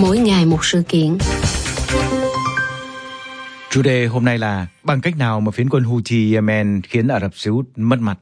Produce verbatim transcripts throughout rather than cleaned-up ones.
mỗi ngày một sự kiện. Chủ đề hôm nay là bằng cách nào mà phiến quân Houthi Yemen khiến Ả Rập Xê Út mất mặt.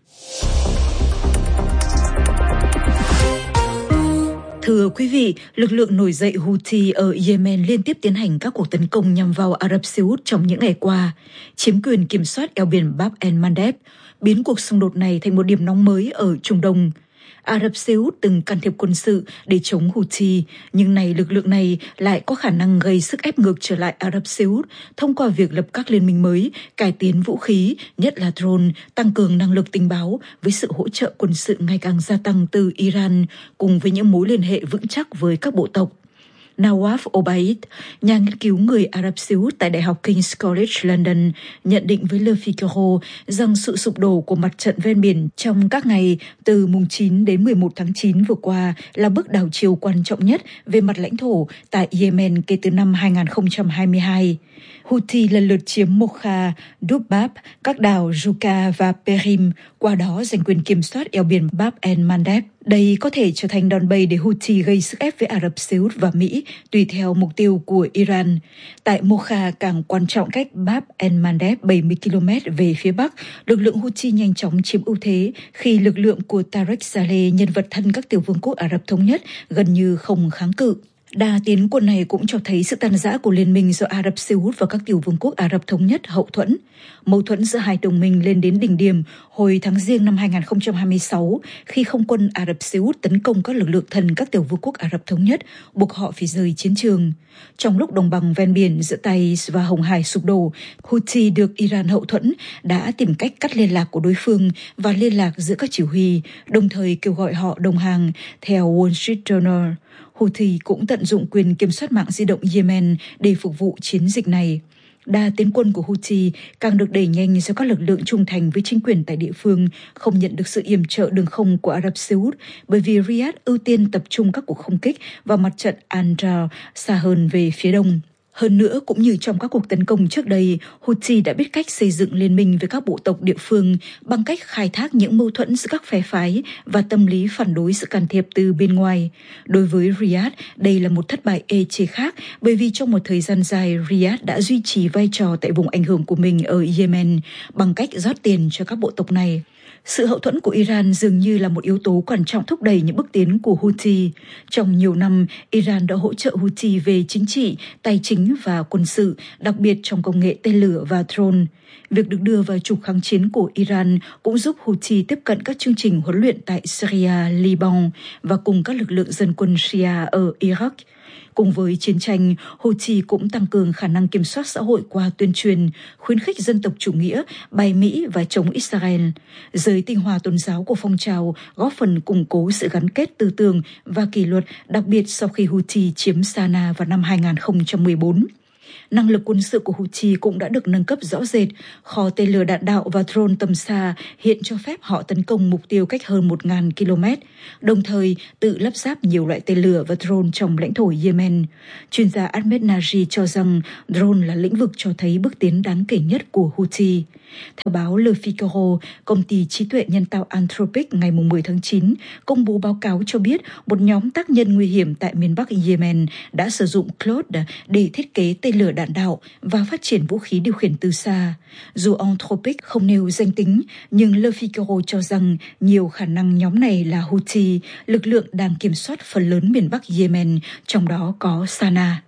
Thưa quý vị, lực lượng nổi dậy Houthi ở Yemen liên tiếp tiến hành các cuộc tấn công nhằm vào Ả Rập Xê Út trong những ngày qua, chiếm quyền kiểm soát eo biển Bab el-Mandeb, biến cuộc xung đột này thành một điểm nóng mới ở Trung Đông. Ả Rập Xê Út từng can thiệp quân sự để chống Houthi, nhưng nay lực lượng này lại có khả năng gây sức ép ngược trở lại Ả Rập Xê Út thông qua việc lập các liên minh mới, cải tiến vũ khí, nhất là drone, tăng cường năng lực tình báo với sự hỗ trợ quân sự ngày càng gia tăng từ Iran, cùng với những mối liên hệ vững chắc với các bộ tộc. Nawaf Obaid, nhà nghiên cứu người Ả Rập Xê Út tại Đại học King's College London, nhận định với Le Figaro rằng sự sụp đổ của mặt trận ven biển trong các ngày từ mùng chín đến mười một tháng chín vừa qua là bước đảo chiều quan trọng nhất về mặt lãnh thổ tại Yemen kể từ năm hai không hai hai. Houthi lần lượt chiếm Mocha, Dubab, các đảo Juka và Perim, qua đó giành quyền kiểm soát eo biển Bab el-Mandeb. Đây có thể trở thành đòn bẩy để Houthi gây sức ép với Ả Rập Xê Út và Mỹ, tùy theo mục tiêu của Iran. Tại Mocha, cảng quan trọng cách Bab el-Mandeb bảy mươi ki lô mét về phía bắc, lực lượng Houthi nhanh chóng chiếm ưu thế khi lực lượng của Tariq Saleh, nhân vật thân các tiểu vương quốc Ả Rập Thống Nhất, gần như không kháng cự. Đà tiến quân này cũng cho thấy sự tan rã của liên minh do Ả Rập Xê Út và các tiểu vương quốc Ả Rập Thống Nhất hậu thuẫn. Mâu thuẫn giữa hai đồng minh lên đến đỉnh điểm hồi tháng Giêng năm hai không hai sáu khi không quân Ả Rập Xê Út tấn công các lực lượng thân các tiểu vương quốc Ả Rập Thống Nhất, buộc họ phải rời chiến trường. Trong lúc đồng bằng ven biển giữa Taiz và Hồng Hải sụp đổ, Houthi được Iran hậu thuẫn đã tìm cách cắt liên lạc của đối phương và liên lạc giữa các chỉ huy, đồng thời kêu gọi họ đồng hàng, theo Wall Street Journal. Houthi cũng tận dụng quyền kiểm soát mạng di động Yemen để phục vụ chiến dịch này. Đà tiến quân của Houthi càng được đẩy nhanh do các lực lượng trung thành với chính quyền tại địa phương không nhận được sự yểm trợ đường không của Ả Rập Xê Út, bởi vì Riyadh ưu tiên tập trung các cuộc không kích vào mặt trận Al-Ra xa hơn về phía đông. Hơn nữa, cũng như trong các cuộc tấn công trước đây, Houthi đã biết cách xây dựng liên minh với các bộ tộc địa phương bằng cách khai thác những mâu thuẫn giữa các phe phái và tâm lý phản đối sự can thiệp từ bên ngoài. Đối với Riyadh, đây là một thất bại ê chề khác, bởi vì trong một thời gian dài, Riyadh đã duy trì vai trò tại vùng ảnh hưởng của mình ở Yemen bằng cách rót tiền cho các bộ tộc này. Sự hậu thuẫn của Iran dường như là một yếu tố quan trọng thúc đẩy những bước tiến của Houthi. Trong nhiều năm, Iran đã hỗ trợ Houthi về chính trị, tài chính và quân sự, đặc biệt trong công nghệ tên lửa và drone. Việc được đưa vào trục kháng chiến của Iran cũng giúp Houthi tiếp cận các chương trình huấn luyện tại Syria, Liban và cùng các lực lượng dân quân Shia ở Iraq. Cùng với chiến tranh, Houthi cũng tăng cường khả năng kiểm soát xã hội qua tuyên truyền, khuyến khích dân tộc chủ nghĩa, bài Mỹ và chống Israel. Giới tinh hoa tôn giáo của phong trào góp phần củng cố sự gắn kết tư tưởng và kỷ luật, đặc biệt sau khi Houthi chiếm Sanaa vào năm hai không một bốn. Năng lực quân sự của Houthi cũng đã được nâng cấp rõ rệt. Kho tên lửa đạn đạo và drone tầm xa hiện cho phép họ tấn công mục tiêu cách hơn một nghìn ki lô mét, đồng thời tự lắp ráp nhiều loại tên lửa và drone trong lãnh thổ Yemen. Chuyên gia Ahmed Naji cho rằng drone là lĩnh vực cho thấy bước tiến đáng kể nhất của Houthi. Theo báo Le Figaro, công ty trí tuệ nhân tạo Anthropic ngày mười tháng chín công bố báo cáo cho biết một nhóm tác nhân nguy hiểm tại miền Bắc Yemen đã sử dụng Claude để thiết kế tên lửa đạn đạo và phát triển vũ khí điều khiển từ xa. Dù Anthropic không nêu danh tính, nhưng Le Figaro cho rằng nhiều khả năng nhóm này là Houthi, lực lượng đang kiểm soát phần lớn miền Bắc Yemen, trong đó có Sanaa.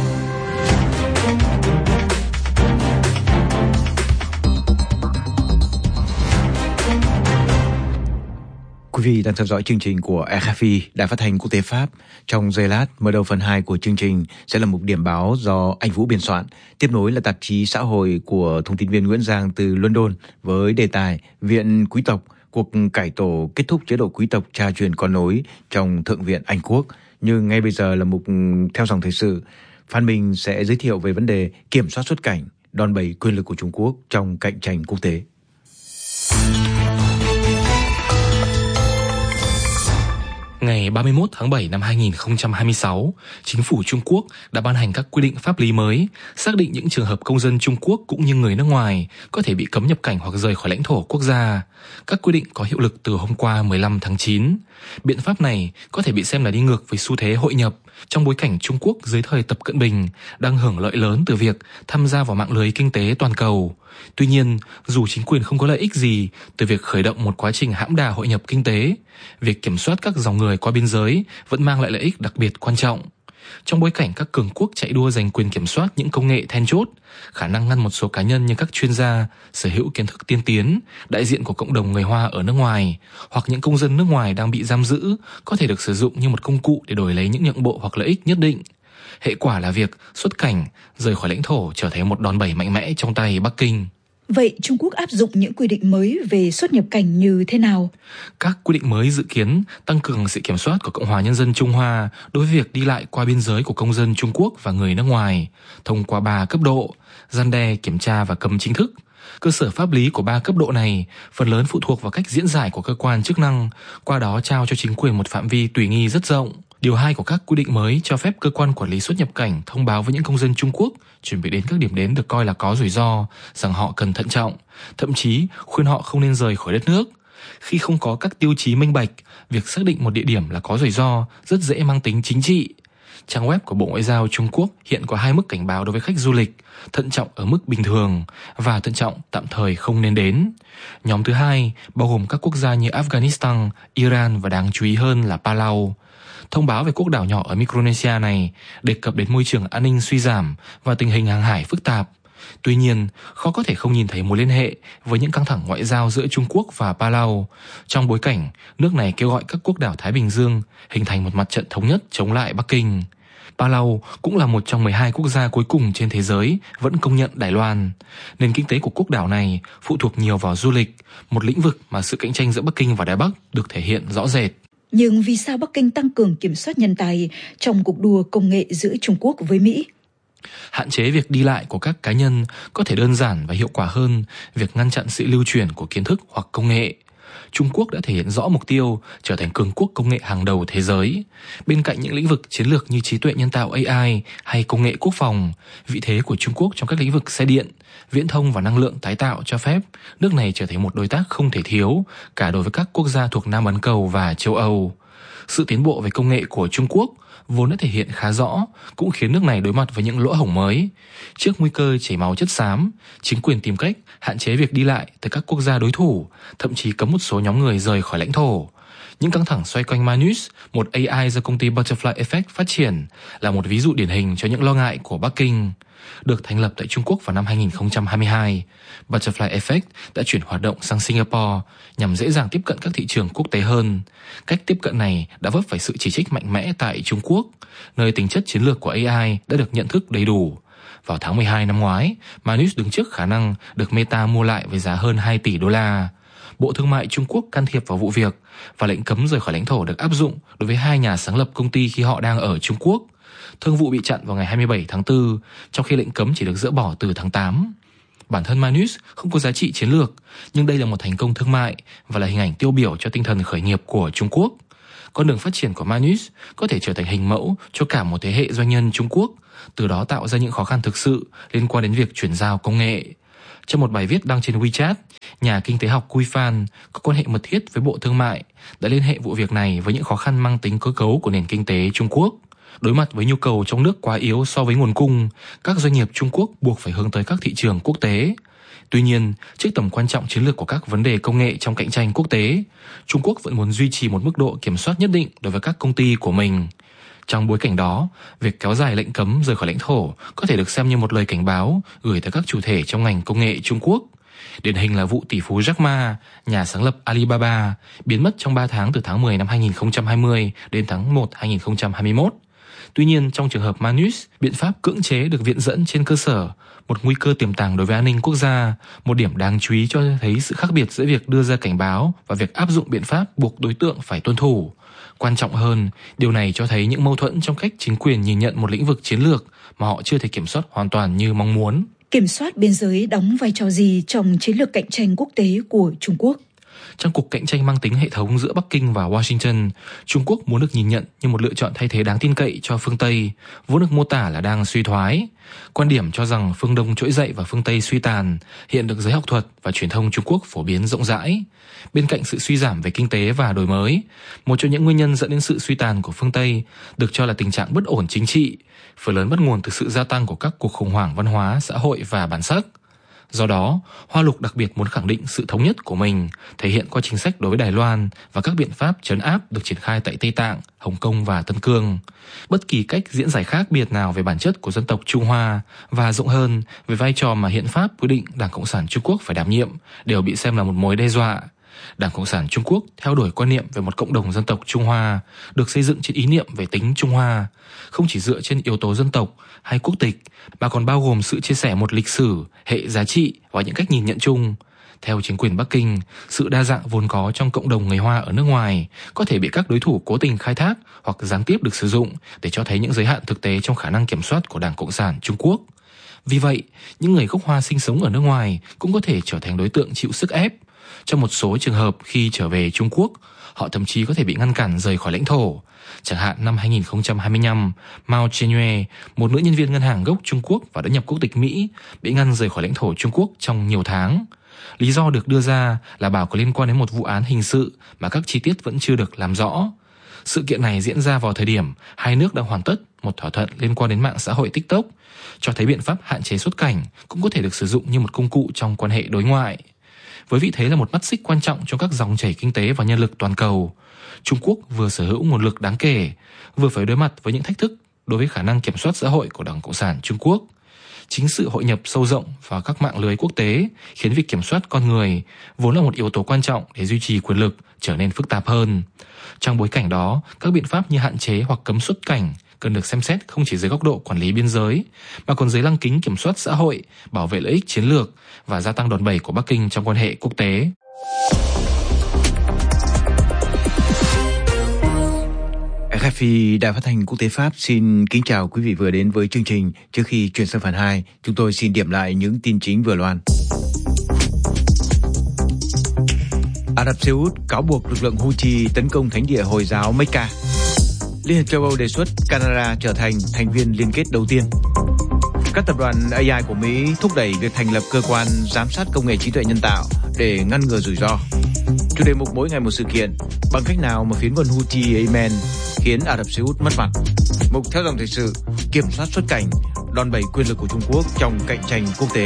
Quý vị đang theo dõi chương trình của rờ ép i, Đài Phát thanh Quốc tế Pháp. Trong giây lát, mở đầu phần hai của chương trình sẽ là một điểm báo do anh Vũ biên soạn. Tiếp nối là tạp chí xã hội của thông tin viên Nguyễn Giang từ London với đề tài Viện Quý tộc, cuộc cải tổ kết thúc chế độ quý tộc cha truyền con nối trong Thượng viện Anh Quốc. Nhưng ngay bây giờ là mục theo dòng thời sự. Phan Minh sẽ giới thiệu về vấn đề kiểm soát xuất cảnh, đòn bẩy quyền lực của Trung Quốc trong cạnh tranh quốc tế. Ngày ba mươi mốt tháng bảy năm hai nghìn không trăm hai mươi sáu, chính phủ Trung Quốc đã ban hành các quy định pháp lý mới, xác định những trường hợp công dân Trung Quốc cũng như người nước ngoài có thể bị cấm nhập cảnh hoặc rời khỏi lãnh thổ quốc gia. Các quy định có hiệu lực từ hôm qua mười lăm tháng chín. Biện pháp này có thể bị xem là đi ngược với xu thế hội nhập trong bối cảnh Trung Quốc dưới thời Tập Cận Bình đang hưởng lợi lớn từ việc tham gia vào mạng lưới kinh tế toàn cầu. Tuy nhiên, dù chính quyền không có lợi ích gì từ việc khởi động một quá trình hãm đà hội nhập kinh tế, việc kiểm soát các dòng người qua biên giới vẫn mang lại lợi ích đặc biệt quan trọng. Trong bối cảnh các cường quốc chạy đua giành quyền kiểm soát những công nghệ then chốt, khả năng ngăn một số cá nhân như các chuyên gia, sở hữu kiến thức tiên tiến, đại diện của cộng đồng người Hoa ở nước ngoài, hoặc những công dân nước ngoài đang bị giam giữ có thể được sử dụng như một công cụ để đổi lấy những nhượng bộ hoặc lợi ích nhất định. Hệ quả là việc xuất cảnh, rời khỏi lãnh thổ trở thành một đòn bẩy mạnh mẽ trong tay Bắc Kinh. Vậy Trung Quốc áp dụng những quy định mới về xuất nhập cảnh như thế nào? Các quy định mới dự kiến tăng cường sự kiểm soát của Cộng hòa Nhân dân Trung Hoa đối với việc đi lại qua biên giới của công dân Trung Quốc và người nước ngoài, thông qua ba cấp độ: răn đe, kiểm tra và cấm chính thức. Cơ sở pháp lý của ba cấp độ này phần lớn phụ thuộc vào cách diễn giải của cơ quan chức năng, qua đó trao cho chính quyền một phạm vi tùy nghi rất rộng. Điều hai của các quy định mới cho phép cơ quan quản lý xuất nhập cảnh thông báo với những công dân Trung Quốc chuẩn bị đến các điểm đến được coi là có rủi ro rằng họ cần thận trọng, thậm chí khuyên họ không nên rời khỏi đất nước. Khi không có các tiêu chí minh bạch, việc xác định một địa điểm là có rủi ro rất dễ mang tính chính trị. Trang web của Bộ Ngoại giao Trung Quốc hiện có hai mức cảnh báo đối với khách du lịch: thận trọng ở mức bình thường và thận trọng tạm thời không nên đến. Nhóm thứ hai bao gồm các quốc gia như Afghanistan, Iran và đáng chú ý hơn là Palau. Thông báo về quốc đảo nhỏ ở Micronesia này đề cập đến môi trường an ninh suy giảm và tình hình hàng hải phức tạp. Tuy nhiên, khó có thể không nhìn thấy mối liên hệ với những căng thẳng ngoại giao giữa Trung Quốc và Palau, trong bối cảnh nước này kêu gọi các quốc đảo Thái Bình Dương hình thành một mặt trận thống nhất chống lại Bắc Kinh. Palau cũng là một trong mười hai quốc gia cuối cùng trên thế giới vẫn công nhận Đài Loan. Nền kinh tế của quốc đảo này phụ thuộc nhiều vào du lịch, một lĩnh vực mà sự cạnh tranh giữa Bắc Kinh và Đài Bắc được thể hiện rõ rệt. Nhưng vì sao Bắc Kinh tăng cường kiểm soát nhân tài trong cuộc đua công nghệ giữa Trung Quốc với Mỹ? Hạn chế việc đi lại của các cá nhân có thể đơn giản và hiệu quả hơn việc ngăn chặn sự lưu truyền của kiến thức hoặc công nghệ. Trung Quốc đã thể hiện rõ mục tiêu trở thành cường quốc công nghệ hàng đầu thế giới. Bên cạnh những lĩnh vực chiến lược như trí tuệ nhân tạo A I hay công nghệ quốc phòng, vị thế của Trung Quốc trong các lĩnh vực xe điện, viễn thông và năng lượng tái tạo cho phép nước này trở thành một đối tác không thể thiếu cả đối với các quốc gia thuộc Nam bán cầu và châu Âu. Sự tiến bộ về công nghệ của Trung Quốc vốn đã thể hiện khá rõ, cũng khiến nước này đối mặt với những lỗ hổng mới. Trước nguy cơ chảy máu chất xám, chính quyền tìm cách hạn chế việc đi lại từ các quốc gia đối thủ, thậm chí cấm một số nhóm người rời khỏi lãnh thổ. Những căng thẳng xoay quanh Manus, một A I do công ty Butterfly Effect phát triển, là một ví dụ điển hình cho những lo ngại của Bắc Kinh. Được thành lập tại Trung Quốc vào năm hai nghìn không trăm hai mươi hai, Butterfly Effect đã chuyển hoạt động sang Singapore nhằm dễ dàng tiếp cận các thị trường quốc tế hơn. Cách tiếp cận này đã vấp phải sự chỉ trích mạnh mẽ tại Trung Quốc, nơi tính chất chiến lược của A I đã được nhận thức đầy đủ. Vào tháng mười hai năm ngoái, Manus đứng trước khả năng được Meta mua lại với giá hơn hai tỷ đô la. Bộ Thương mại Trung Quốc can thiệp vào vụ việc và lệnh cấm rời khỏi lãnh thổ được áp dụng đối với hai nhà sáng lập công ty khi họ đang ở Trung Quốc. Thương vụ bị chặn vào ngày hai mươi bảy tháng tư, trong khi lệnh cấm chỉ được dỡ bỏ từ tháng tám. Bản thân Manus không có giá trị chiến lược, nhưng đây là một thành công thương mại và là hình ảnh tiêu biểu cho tinh thần khởi nghiệp của Trung Quốc. Con đường phát triển của Manus có thể trở thành hình mẫu cho cả một thế hệ doanh nhân Trung Quốc, từ đó tạo ra những khó khăn thực sự liên quan đến việc chuyển giao công nghệ. Trong một bài viết đăng trên WeChat, nhà kinh tế học Cui Fan có quan hệ mật thiết với Bộ Thương mại đã liên hệ vụ việc này với những khó khăn mang tính cơ cấu của nền kinh tế Trung Quốc. Đối mặt với nhu cầu trong nước quá yếu so với nguồn cung, các doanh nghiệp Trung Quốc buộc phải hướng tới các thị trường quốc tế. Tuy nhiên, trước tầm quan trọng chiến lược của các vấn đề công nghệ trong cạnh tranh quốc tế, Trung Quốc vẫn muốn duy trì một mức độ kiểm soát nhất định đối với các công ty của mình. Trong bối cảnh đó, việc kéo dài lệnh cấm rời khỏi lãnh thổ có thể được xem như một lời cảnh báo gửi tới các chủ thể trong ngành công nghệ Trung Quốc. Điển hình là vụ tỷ phú Jack Ma, nhà sáng lập Alibaba, biến mất trong ba tháng từ tháng mười năm hai nghìn không trăm hai mươi đến tháng một năm hai nghìn không trăm hai mươi mốt. Tuy nhiên, trong trường hợp Manus, biện pháp cưỡng chế được viện dẫn trên cơ sở một nguy cơ tiềm tàng đối với an ninh quốc gia, một điểm đáng chú ý cho thấy sự khác biệt giữa việc đưa ra cảnh báo và việc áp dụng biện pháp buộc đối tượng phải tuân thủ. Quan trọng hơn, điều này cho thấy những mâu thuẫn trong cách chính quyền nhìn nhận một lĩnh vực chiến lược mà họ chưa thể kiểm soát hoàn toàn như mong muốn. Kiểm soát biên giới đóng vai trò gì trong chiến lược cạnh tranh quốc tế của Trung Quốc? Trong cuộc cạnh tranh mang tính hệ thống giữa Bắc Kinh và Washington, Trung Quốc muốn được nhìn nhận như một lựa chọn thay thế đáng tin cậy cho phương Tây, vốn được mô tả là đang suy thoái. Quan điểm cho rằng phương Đông trỗi dậy và phương Tây suy tàn hiện được giới học thuật và truyền thông Trung Quốc phổ biến rộng rãi. Bên cạnh sự suy giảm về kinh tế và đổi mới, một trong những nguyên nhân dẫn đến sự suy tàn của phương Tây được cho là tình trạng bất ổn chính trị, phần lớn bắt nguồn từ sự gia tăng của các cuộc khủng hoảng văn hóa, xã hội và bản sắc. Do đó, Hoa Lục đặc biệt muốn khẳng định sự thống nhất của mình, thể hiện qua chính sách đối với Đài Loan và các biện pháp trấn áp được triển khai tại Tây Tạng, Hồng Kông và Tân Cương. Bất kỳ cách diễn giải khác biệt nào về bản chất của dân tộc Trung Hoa và rộng hơn về vai trò mà hiến pháp quy định Đảng Cộng sản Trung Quốc phải đảm nhiệm đều bị xem là một mối đe dọa. Đảng Cộng sản Trung Quốc theo đuổi quan niệm về một cộng đồng dân tộc Trung Hoa được xây dựng trên ý niệm về tính Trung Hoa, không chỉ dựa trên yếu tố dân tộc hay quốc tịch mà còn bao gồm sự chia sẻ một lịch sử, hệ giá trị và những cách nhìn nhận chung. Theo chính quyền Bắc Kinh, sự đa dạng vốn có trong cộng đồng người Hoa ở nước ngoài có thể bị các đối thủ cố tình khai thác hoặc gián tiếp được sử dụng để cho thấy những giới hạn thực tế trong khả năng kiểm soát của Đảng Cộng sản Trung Quốc. Vì vậy, những người gốc Hoa sinh sống ở nước ngoài cũng có thể trở thành đối tượng chịu sức ép. Trong một số trường hợp khi trở về Trung Quốc, họ thậm chí có thể bị ngăn cản rời khỏi lãnh thổ. Chẳng hạn năm hai nghìn không trăm hai mươi lăm, Mao Zedong, một nữ nhân viên ngân hàng gốc Trung Quốc và đã nhập quốc tịch Mỹ, bị ngăn rời khỏi lãnh thổ Trung Quốc trong nhiều tháng. Lý do được đưa ra là bảo có liên quan đến một vụ án hình sự mà các chi tiết vẫn chưa được làm rõ. Sự kiện này diễn ra vào thời điểm hai nước đã hoàn tất một thỏa thuận liên quan đến mạng xã hội TikTok, cho thấy biện pháp hạn chế xuất cảnh cũng có thể được sử dụng như một công cụ trong quan hệ đối ngoại. Với vị thế là một mắt xích quan trọng trong các dòng chảy kinh tế và nhân lực toàn cầu, Trung Quốc vừa sở hữu nguồn lực đáng kể, vừa phải đối mặt với những thách thức đối với khả năng kiểm soát xã hội của Đảng Cộng sản Trung Quốc. Chính sự hội nhập sâu rộng vào các mạng lưới quốc tế khiến việc kiểm soát con người, vốn là một yếu tố quan trọng để duy trì quyền lực, trở nên phức tạp hơn. Trong bối cảnh đó, các biện pháp như hạn chế hoặc cấm xuất cảnh cần được xem xét không chỉ dưới góc độ quản lý biên giới, mà còn dưới lăng kính kiểm soát xã hội, bảo vệ lợi ích chiến lược và gia tăng đòn bẩy của Bắc Kinh trong quan hệ quốc tế. rờ ép i Đài Phát thanh Quốc tế Pháp xin kính chào quý vị vừa đến với chương trình. Trước khi chuyển sang phần hai, chúng tôi xin điểm lại những tin chính vừa loan. Ả Rập Xê Út cáo buộc lực lượng Houthi tấn công thánh địa Hồi giáo Mecca. Liên hiệp châu Âu đề xuất Canada trở thành thành viên liên kết đầu tiên. Các tập đoàn a i của Mỹ thúc đẩy việc thành lập cơ quan giám sát công nghệ trí tuệ nhân tạo để ngăn ngừa rủi ro. Chủ đề mục mỗi ngày một sự kiện, bằng cách nào mà phiến quân Houthi Yemen khiến Ả Rập Xê Út mất mặt. Mục theo dòng thời sự, kiểm soát xuất cảnh, đòn bẩy quyền lực của Trung Quốc trong cạnh tranh quốc tế.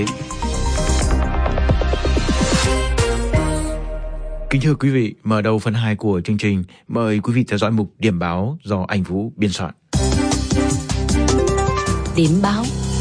Kính thưa quý vị, mở đầu phần hai của chương trình, mời quý vị theo dõi mục điểm báo do anh Vũ biên soạn. Điểm báo.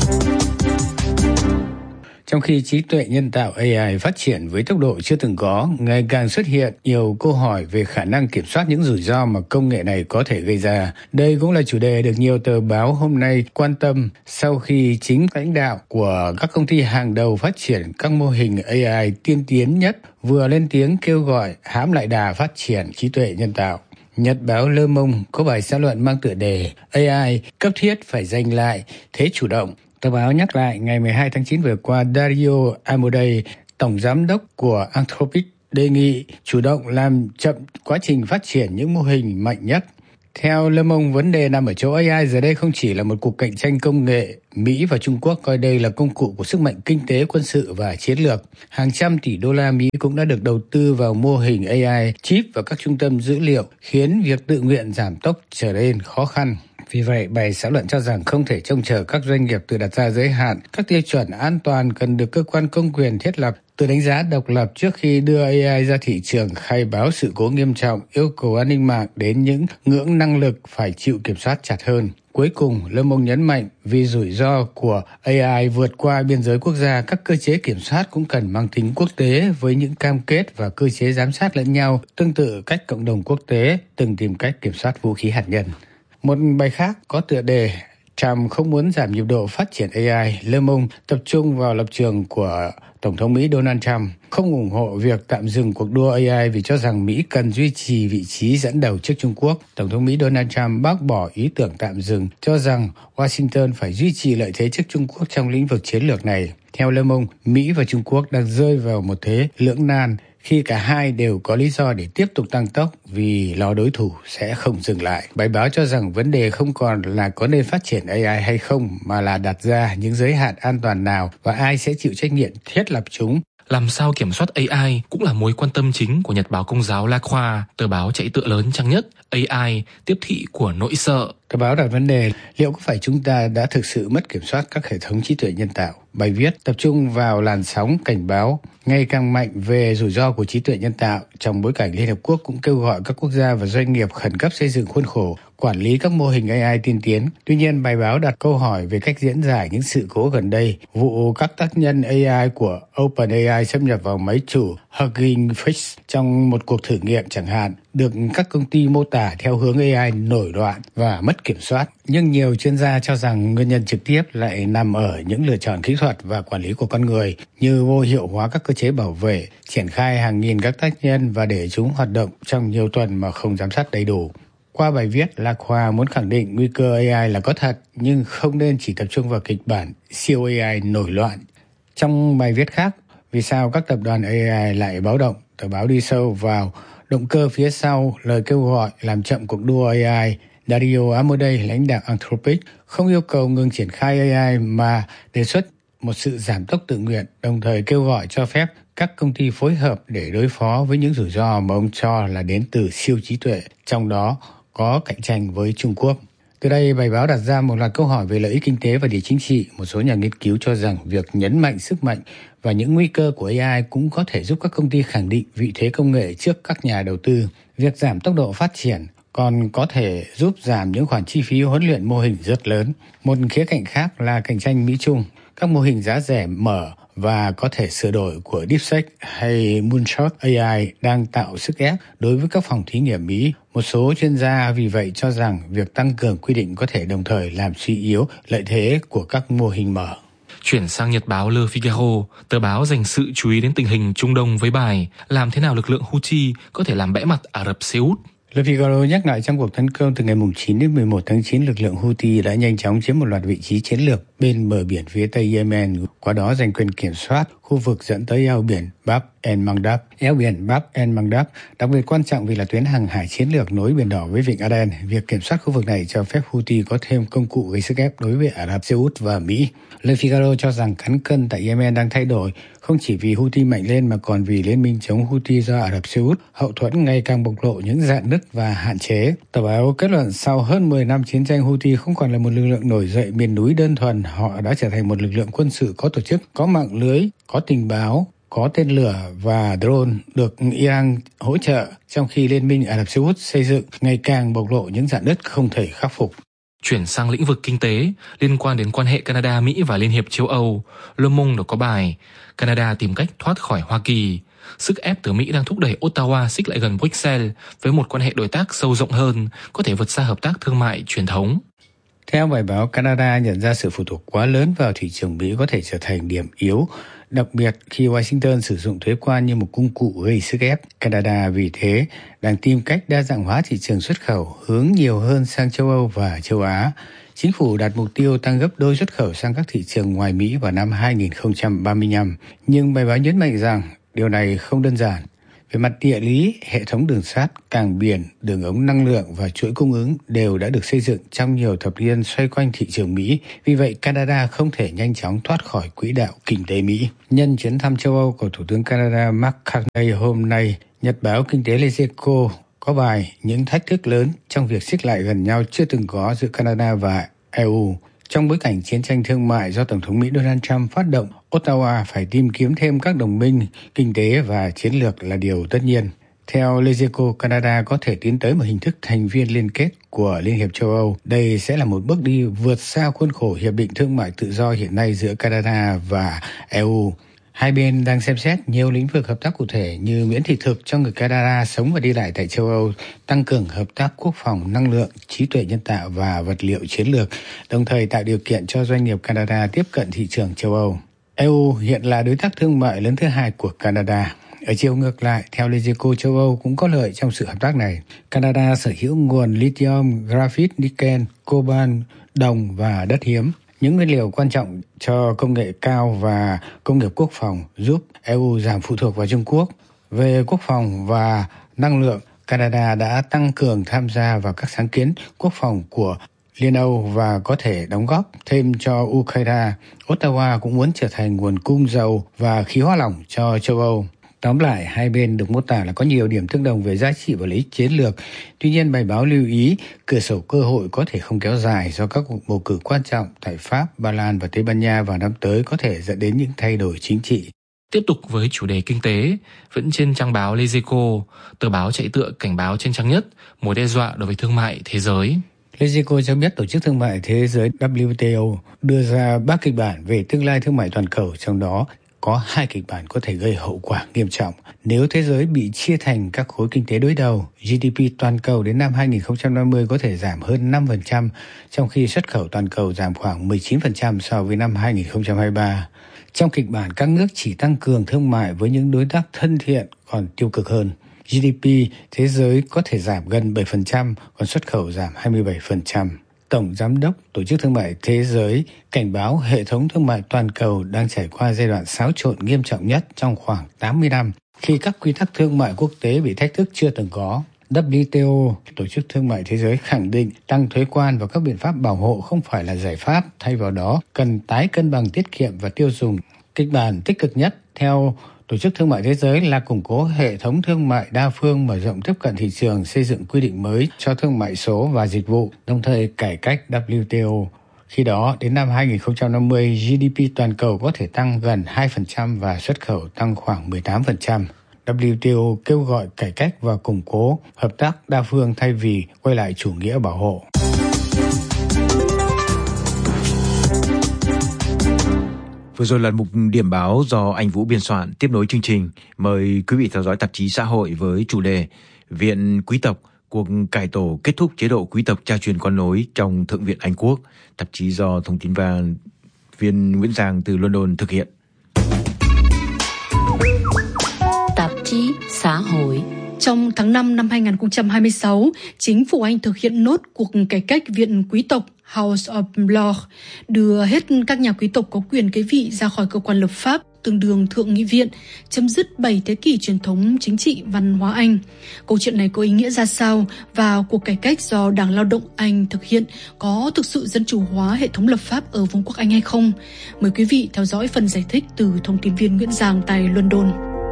Trong khi trí tuệ nhân tạo a i phát triển với tốc độ chưa từng có, ngày càng xuất hiện nhiều câu hỏi về khả năng kiểm soát những rủi ro mà công nghệ này có thể gây ra. Đây cũng là chủ đề được nhiều tờ báo hôm nay quan tâm sau khi chính lãnh đạo của các công ty hàng đầu phát triển các mô hình a i tiên tiến nhất vừa lên tiếng kêu gọi hãm lại đà phát triển trí tuệ nhân tạo. Nhật báo Le Monde có bài xã luận mang tựa đề a i cấp thiết phải giành lại thế chủ động. Tờ báo nhắc lại ngày mười hai tháng chín vừa qua, Dario Amodei, tổng giám đốc của Anthropic, đề nghị chủ động làm chậm quá trình phát triển những mô hình mạnh nhất. Theo Le Monde, vấn đề nằm ở chỗ a i giờ đây không chỉ là một cuộc cạnh tranh công nghệ. Mỹ và Trung Quốc coi đây là công cụ của sức mạnh kinh tế, quân sự và chiến lược. Hàng trăm tỷ đô la Mỹ cũng đã được đầu tư vào mô hình a i, chip và các trung tâm dữ liệu, khiến việc tự nguyện giảm tốc trở nên khó khăn. Vì vậy, bài xã luận cho rằng không thể trông chờ các doanh nghiệp tự đặt ra giới hạn. Các tiêu chuẩn an toàn cần được cơ quan công quyền thiết lập, tự đánh giá độc lập trước khi đưa a i ra thị trường, khai báo sự cố nghiêm trọng, yêu cầu an ninh mạng đến những ngưỡng năng lực phải chịu kiểm soát chặt hơn. Cuối cùng, Le Monde nhấn mạnh vì rủi ro của a i vượt qua biên giới quốc gia, các cơ chế kiểm soát cũng cần mang tính quốc tế với những cam kết và cơ chế giám sát lẫn nhau, tương tự cách cộng đồng quốc tế từng tìm cách kiểm soát vũ khí hạt nhân. Một bài khác có tựa đề Trump không muốn giảm nhịp độ phát triển a i, Le Monde tập trung vào lập trường của Tổng thống Mỹ Donald Trump, không ủng hộ việc tạm dừng cuộc đua a i vì cho rằng Mỹ cần duy trì vị trí dẫn đầu trước Trung Quốc. Tổng thống Mỹ Donald Trump bác bỏ ý tưởng tạm dừng, cho rằng Washington phải duy trì lợi thế trước Trung Quốc trong lĩnh vực chiến lược này. Theo Le Monde, Mỹ và Trung Quốc đang rơi vào một thế lưỡng nan khi cả hai đều có lý do để tiếp tục tăng tốc vì lo đối thủ sẽ không dừng lại. Bài báo cho rằng vấn đề không còn là có nên phát triển a i hay không, mà là đặt ra những giới hạn an toàn nào và ai sẽ chịu trách nhiệm thiết lập chúng. Làm sao kiểm soát a i cũng là mối quan tâm chính của Nhật báo Công giáo La Croix, tờ báo chạy tựa lớn trang nhất a i tiếp thị của nỗi sợ. Tờ báo đặt vấn đề liệu có phải chúng ta đã thực sự mất kiểm soát các hệ thống trí tuệ nhân tạo. Bài viết tập trung vào làn sóng cảnh báo ngày càng mạnh về rủi ro của trí tuệ nhân tạo trong bối cảnh Liên Hợp Quốc cũng kêu gọi các quốc gia và doanh nghiệp khẩn cấp xây dựng khuôn khổ quản lý các mô hình a i tiên tiến. Tuy nhiên, bài báo đặt câu hỏi về cách diễn giải những sự cố gần đây, vụ các tác nhân a i của OpenAI xâm nhập vào máy chủ Hugging Face trong một cuộc thử nghiệm chẳng hạn, được các công ty mô tả theo hướng a i nổi loạn và mất kiểm soát. Nhưng nhiều chuyên gia cho rằng nguyên nhân trực tiếp lại nằm ở những lựa chọn kỹ thuật và quản lý của con người, như vô hiệu hóa các cơ chế bảo vệ, triển khai hàng nghìn các tác nhân và để chúng hoạt động trong nhiều tuần mà không giám sát đầy đủ. Qua bài viết, La Croix muốn khẳng định nguy cơ a i là có thật, nhưng không nên chỉ tập trung vào kịch bản siêu a i nổi loạn. Trong bài viết khác, vì sao các tập đoàn a i lại báo động, tờ báo đi sâu vào động cơ phía sau lời kêu gọi làm chậm cuộc đua a i. Dario Amodei, lãnh đạo Anthropic, không yêu cầu ngừng triển khai a i mà đề xuất một sự giảm tốc tự nguyện, đồng thời kêu gọi cho phép các công ty phối hợp để đối phó với những rủi ro mà ông cho là đến từ siêu trí tuệ, trong đó có cạnh tranh với Trung Quốc. Từ đây, bài báo đặt ra một loạt câu hỏi về lợi ích kinh tế và địa chính trị. Một số nhà nghiên cứu cho rằng việc nhấn mạnh sức mạnh và những nguy cơ của a i cũng có thể giúp các công ty khẳng định vị thế công nghệ trước các nhà đầu tư. Việc giảm tốc độ phát triển còn có thể giúp giảm những khoản chi phí huấn luyện mô hình rất lớn. Một khía cạnh khác là cạnh tranh Mỹ-Trung. Các mô hình giá rẻ mở và có thể sửa đổi của DeepSeek hay Moonshot a i đang tạo sức ép đối với các phòng thí nghiệm Mỹ. Một số chuyên gia vì vậy cho rằng việc tăng cường quy định có thể đồng thời làm suy yếu lợi thế của các mô hình mở. Chuyển sang Nhật báo Le Figaro, tờ báo dành sự chú ý đến tình hình Trung Đông với bài làm thế nào lực lượng Houthi có thể làm bẽ mặt Ả Rập Xê Út. Le Figaro nhắc lại trong cuộc tấn công từ ngày chín đến mười một tháng chín, lực lượng Houthi đã nhanh chóng chiếm một loạt vị trí chiến lược bên bờ biển phía tây Yemen, qua đó giành quyền kiểm soát khu vực dẫn tới eo biển Bab el-Mandab. Eo biển Bab el-Mandab đặc biệt quan trọng vì là tuyến hàng hải chiến lược nối Biển Đỏ với Vịnh Aden. Việc kiểm soát khu vực này cho phép Houthi có thêm công cụ gây sức ép đối với Ả Rập Xê Út và Mỹ. Le Figaro cho rằng cán cân tại Yemen đang thay đổi, không chỉ vì Houthi mạnh lên mà còn vì liên minh chống Houthi do Ả Rập Xê Út hậu thuẫn ngày càng bộc lộ những rạn nứt và hạn chế. Tờ báo kết luận sau hơn mười năm chiến tranh, Houthi không còn là một lực lượng nổi dậy miền núi đơn thuần, họ đã trở thành một lực lượng quân sự có tổ chức, có mạng lưới, có tình báo, có tên lửa và drone được Iran hỗ trợ, trong khi Liên minh Ả Rập Xê Út xây dựng ngày càng bộc lộ những rạn nứt không thể khắc phục. Chuyển sang lĩnh vực kinh tế, liên quan đến quan hệ Canada, Mỹ và Liên hiệp châu Âu, Le Monde có bài Canada tìm cách thoát khỏi Hoa Kỳ. Sức ép từ Mỹ đang thúc đẩy Ottawa xích lại gần Bruxelles với một quan hệ đối tác sâu rộng hơn, có thể vượt xa hợp tác thương mại truyền thống. Theo bài báo, Canada nhận ra sự phụ thuộc quá lớn vào thị trường Mỹ có thể trở thành điểm yếu, đặc biệt khi Washington sử dụng thuế quan như một công cụ gây sức ép. Canada vì thế đang tìm cách đa dạng hóa thị trường xuất khẩu, hướng nhiều hơn sang châu Âu và châu Á. Chính phủ đặt mục tiêu tăng gấp đôi xuất khẩu sang các thị trường ngoài Mỹ vào năm hai không ba lăm, nhưng bài báo nhấn mạnh rằng điều này không đơn giản. Về mặt địa lý, hệ thống đường sắt, cảng biển, đường ống năng lượng và chuỗi cung ứng đều đã được xây dựng trong nhiều thập niên xoay quanh thị trường Mỹ. Vì vậy, Canada không thể nhanh chóng thoát khỏi quỹ đạo kinh tế Mỹ. Nhân chuyến thăm châu Âu của Thủ tướng Canada Mark Carney hôm nay, Nhật báo Kinh tế Lezeco có bài những thách thức lớn trong việc xích lại gần nhau chưa từng có giữa Canada và e u. Trong bối cảnh chiến tranh thương mại do Tổng thống Mỹ Donald Trump phát động, Ottawa phải tìm kiếm thêm các đồng minh kinh tế và chiến lược là điều tất nhiên. Theo Lezeco, Canada có thể tiến tới một hình thức thành viên liên kết của Liên hiệp châu Âu. Đây sẽ là một bước đi vượt xa khuôn khổ Hiệp định Thương mại Tự do hiện nay giữa Canada và e u. Hai bên đang xem xét nhiều lĩnh vực hợp tác cụ thể như miễn thị thực cho người Canada sống và đi lại tại châu Âu, tăng cường hợp tác quốc phòng, năng lượng, trí tuệ nhân tạo và vật liệu chiến lược, đồng thời tạo điều kiện cho doanh nghiệp Canada tiếp cận thị trường châu Âu. e u hiện là đối tác thương mại lớn thứ hai của Canada. Ở chiều ngược lại, theo Lezeco, châu Âu cũng có lợi trong sự hợp tác này. Canada sở hữu nguồn lithium, graphite, nickel, cobalt, đồng và đất hiếm, những nguyên liệu quan trọng cho công nghệ cao và công nghiệp quốc phòng, giúp e u giảm phụ thuộc vào Trung Quốc. Về quốc phòng và năng lượng, Canada đã tăng cường tham gia vào các sáng kiến quốc phòng của Liên Âu và có thể đóng góp thêm cho Ukraine. Ottawa cũng muốn trở thành nguồn cung dầu và khí hóa lỏng cho châu Âu. Tóm lại, hai bên được mô tả là có nhiều điểm tương đồng về giá trị và lợi ích chiến lược. Tuy nhiên, bài báo lưu ý cửa sổ cơ hội có thể không kéo dài do các cuộc bầu cử quan trọng tại Pháp, Ba Lan và Tây Ban Nha vào năm tới có thể dẫn đến những thay đổi chính trị. Tiếp tục với chủ đề kinh tế, vẫn trên trang báo Lezico, tờ báo chạy tựa cảnh báo trên trang nhất mối đe dọa đối với thương mại thế giới. Lezico cho biết Tổ chức Thương mại Thế giới W T O đưa ra ba kịch bản về tương lai thương mại toàn cầu, trong đó có hai kịch bản có thể gây hậu quả nghiêm trọng. Nếu thế giới bị chia thành các khối kinh tế đối đầu, giê đê pê toàn cầu đến năm hai không năm mươi có thể giảm hơn năm phần trăm, trong khi xuất khẩu toàn cầu giảm khoảng mười chín phần trăm so với năm hai không hai ba. Trong kịch bản, các nước chỉ tăng cường thương mại với những đối tác thân thiện còn tiêu cực hơn. giê đê pê thế giới có thể giảm gần bảy phần trăm, còn xuất khẩu giảm hai mươi bảy phần trăm. Tổng Giám đốc Tổ chức Thương mại Thế giới cảnh báo hệ thống thương mại toàn cầu đang trải qua giai đoạn xáo trộn nghiêm trọng nhất trong khoảng tám mươi năm, khi các quy tắc thương mại quốc tế bị thách thức chưa từng có. W T O, Tổ chức Thương mại Thế giới, khẳng định tăng thuế quan và các biện pháp bảo hộ không phải là giải pháp, thay vào đó cần tái cân bằng tiết kiệm và tiêu dùng. Kịch bản tích cực nhất theo Tổ chức Thương mại Thế giới là củng cố hệ thống thương mại đa phương, mở rộng tiếp cận thị trường, xây dựng quy định mới cho thương mại số và dịch vụ, đồng thời cải cách W T O. Khi đó, đến năm hai không năm mươi, giê đê pê toàn cầu có thể tăng gần hai phần trăm và xuất khẩu tăng khoảng mười tám phần trăm. W T O kêu gọi cải cách và củng cố hợp tác đa phương thay vì quay lại chủ nghĩa bảo hộ. Vừa rồi là mục điểm báo do anh Vũ biên soạn. Tiếp nối chương trình, mời quý vị theo dõi tạp chí Xã hội với chủ đề Viện Quý tộc, cuộc cải tổ kết thúc chế độ quý tộc cha truyền con nối trong Thượng viện Anh Quốc. Tạp chí do thông tin viên Nguyễn Giang từ London thực hiện. Tạp chí Xã hội. Trong tháng năm năm hai không hai sáu, chính phủ Anh thực hiện nốt cuộc cải cách Viện Quý tộc House of Lords, đưa hết các nhà quý tộc có quyền kế vị ra khỏi cơ quan lập pháp, tương đương Thượng nghị viện, chấm dứt bảy thế kỷ truyền thống chính trị văn hóa Anh. Câu chuyện này có ý nghĩa ra sao và cuộc cải cách do Đảng Lao động Anh thực hiện có thực sự dân chủ hóa hệ thống lập pháp ở Vương quốc Anh hay không? Mời quý vị theo dõi phần giải thích từ thông tin viên Nguyễn Giang tại London.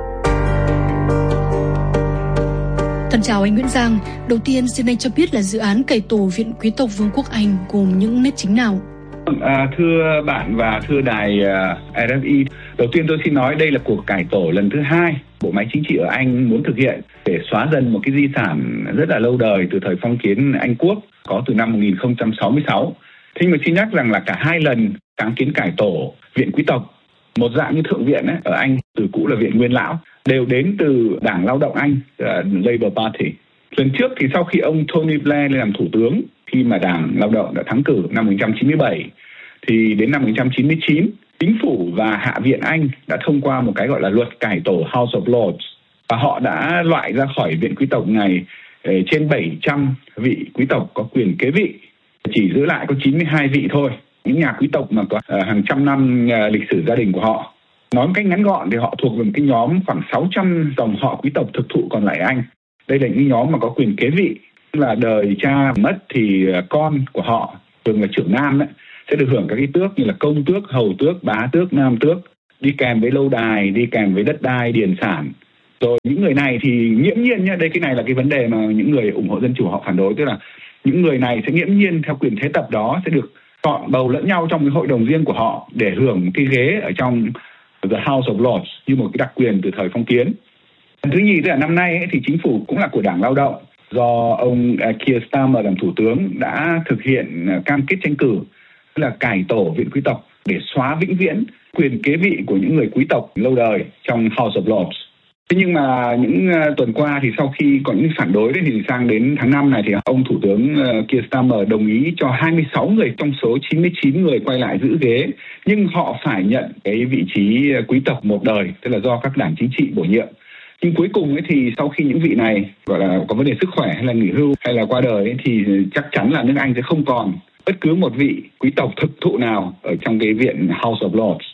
Thân chào anh Nguyễn Giang. Đầu tiên xin anh cho biết là dự án cải tổ Viện Quý tộc Vương quốc Anh gồm những nét chính nào? À, thưa bạn và thưa đài uh, rờ ép i, đầu tiên tôi xin nói đây là cuộc cải tổ lần thứ hai bộ máy chính trị ở Anh muốn thực hiện để xóa dần một cái di sản rất là lâu đời từ thời phong kiến Anh Quốc có từ năm một nghìn không trăm sáu mươi sáu. Thế mà xin nhắc rằng là cả hai lần sáng kiến cải tổ Viện Quý tộc, một dạng như Thượng viện ấy, ở Anh từ cũ là Viện Nguyên Lão, đều đến từ Đảng Lao động Anh, uh, Labour Party. Lần trước thì sau khi ông Tony Blair lên làm thủ tướng, khi mà Đảng Lao động đã thắng cử năm một nghìn chín trăm chín mươi bảy, thì đến năm một nghìn chín trăm chín mươi chín, chính phủ và Hạ viện Anh đã thông qua một cái gọi là luật cải tổ House of Lords, và họ đã loại ra khỏi Viện Quý tộc này trên bảy trăm vị quý tộc có quyền kế vị, chỉ giữ lại có chín mươi hai vị thôi. Những nhà quý tộc mà có hàng trăm năm lịch sử gia đình của họ. Nói một cách ngắn gọn thì họ thuộc về một cái nhóm khoảng sáu trăm dòng họ quý tộc thực thụ còn lại Anh. Đây là những nhóm mà có quyền kế vị, là đời cha mất thì con của họ, thường là trưởng nam đấy, sẽ được hưởng các cái tước như là công tước, hầu tước, bá tước, nam tước, đi kèm với lâu đài, đi kèm với đất đai, điền sản. Rồi những người này thì nghiễm nhiên nhá, đây cái này là cái vấn đề mà những người ủng hộ dân chủ họ phản đối, tức là những người này sẽ nghiễm nhiên theo quyền thế tập đó sẽ được chọn bầu lẫn nhau trong cái hội đồng riêng của họ để hưởng cái ghế ở trong The House of Lords như một cái đặc quyền từ thời phong kiến. Thứ nhì tức là năm nay ấy, thì chính phủ cũng là của Đảng Lao động, do ông Keir Starmer làm thủ tướng đã thực hiện cam kết tranh cử, tức là cải tổ Viện Quý tộc để xóa vĩnh viễn quyền kế vị của những người quý tộc lâu đời trong House of Lords. Thế nhưng mà những uh, tuần qua thì sau khi có những phản đối đấy, thì sang đến tháng năm này thì ông Thủ tướng uh, Keir Starmer đồng ý cho hai mươi sáu người trong số chín mươi chín người quay lại giữ ghế, nhưng họ phải nhận cái vị trí quý tộc một đời, tức là do các đảng chính trị bổ nhiệm. Nhưng cuối cùng ấy thì sau khi những vị này gọi là có vấn đề sức khỏe hay là nghỉ hưu hay là qua đời ấy, thì chắc chắn là nước Anh sẽ không còn bất cứ một vị quý tộc thực thụ nào ở trong cái viện House of Lords.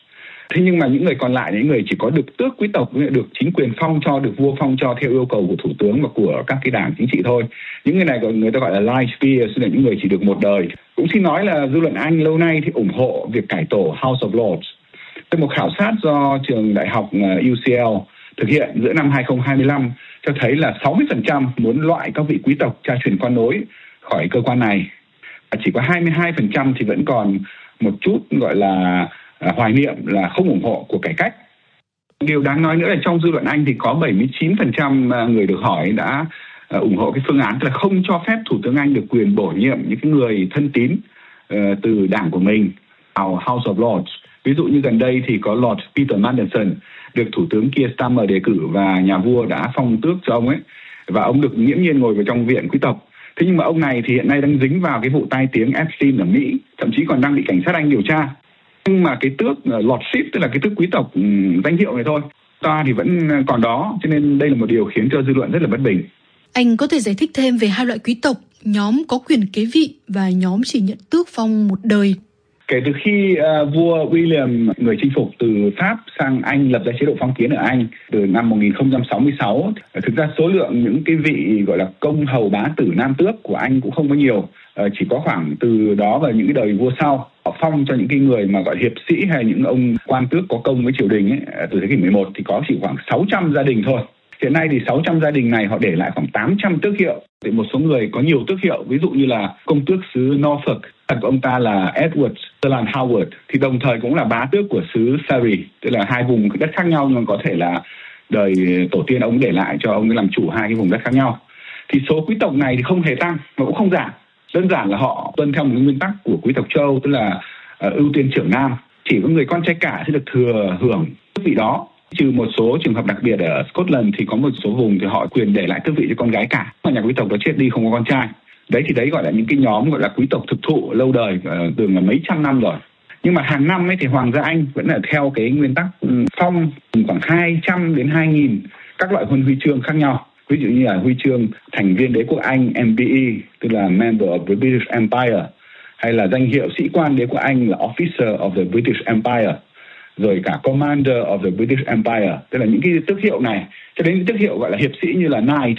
Thế nhưng mà những người còn lại, những người chỉ có được tước quý tộc, được chính quyền phong cho, được vua phong cho theo yêu cầu của thủ tướng và của các cái đảng chính trị thôi. Những người này người ta gọi là life peers, là những người chỉ được một đời. Cũng xin nói là dư luận Anh lâu nay thì ủng hộ việc cải tổ House of Lords. Một khảo sát do trường đại học U C L thực hiện giữa năm hai không hai lăm cho thấy là sáu mươi phần trăm muốn loại các vị quý tộc cha truyền con nối khỏi cơ quan này. Chỉ có hai mươi hai phần trăm thì vẫn còn một chút gọi là hoài niệm là không ủng hộ cuộc cải cách. Điều đáng nói nữa là trong dư luận Anh thì có bảy mươi chín phần trăm người được hỏi đã ủng hộ cái phương án, tức là không cho phép Thủ tướng Anh được quyền bổ nhiệm những cái người thân tín uh, từ đảng của mình vào House of Lords. Ví dụ như gần đây thì có Lord Peter Mandelson được Thủ tướng Keir Starmer đề cử và nhà vua đã phong tước cho ông ấy, và ông được nghiễm nhiên ngồi vào trong viện quý tộc. Thế nhưng mà ông này thì hiện nay đang dính vào cái vụ tai tiếng Epstein ở Mỹ, thậm chí còn đang bị cảnh sát Anh điều tra. Nhưng mà cái tước Lordship, tức là cái tước quý tộc danh hiệu này thôi, ta thì vẫn còn đó, cho nên đây là một điều khiến cho dư luận rất là bất bình. Anh có thể giải thích thêm về hai loại quý tộc, nhóm có quyền kế vị và nhóm chỉ nhận tước phong một đời? Kể từ khi uh, vua William, người chinh phục từ Pháp sang Anh, lập ra chế độ phong kiến ở Anh từ năm một nghìn không trăm sáu mươi sáu, thực ra số lượng những cái vị gọi là công hầu bá tử nam tước của Anh cũng không có nhiều, uh, chỉ có khoảng từ đó và những cái đời vua sau. Họ phong cho những cái người mà gọi hiệp sĩ hay những ông quan tước có công với triều đình ấy, từ thế kỷ mười một thì có chỉ khoảng sáu trăm gia đình thôi. Hiện nay thì sáu trăm gia đình này họ để lại khoảng tám trăm tước hiệu. Thì một số người có nhiều tước hiệu, ví dụ như là công tước xứ Norfolk, thật của ông ta là Edward Sutherland Howard, thì đồng thời cũng là bá tước của xứ Surrey, tức là hai vùng đất khác nhau nhưng có thể là đời tổ tiên ông để lại cho ông ấy làm chủ hai cái vùng đất khác nhau. Thì số quý tộc này thì không hề tăng mà cũng không giảm. Đơn giản là họ tuân theo một nguyên tắc của quý tộc châu Âu, tức là uh, ưu tiên trưởng nam, chỉ có người con trai cả sẽ được thừa hưởng tước vị đó. Trừ một số trường hợp đặc biệt ở Scotland thì có một số vùng thì họ quyền để lại tước vị cho con gái cả, mà nhà quý tộc đó chết đi không có con trai. Đấy thì đấy gọi là những cái nhóm gọi là quý tộc thực thụ lâu đời, từ là mấy trăm năm rồi. Nhưng mà hàng năm ấy thì Hoàng gia Anh vẫn là theo cái nguyên tắc phong khoảng hai trăm đến hai nghìn các loại huân huy chương khác nhau. Ví dụ như là huy chương thành viên đế quốc Anh M B E, tức là Member of the British Empire, hay là danh hiệu sĩ quan đế quốc Anh là Officer of the British Empire, rồi cả Commander of the British Empire, tức là những cái tước hiệu này, cho đến những tước hiệu gọi là hiệp sĩ như là Knight,